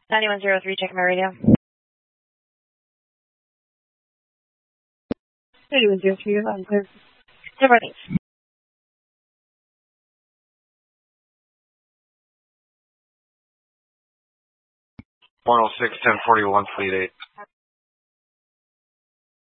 9103, check my radio. 9103, I'm clear. Super, thanks. 106, 1041, Fleet 8.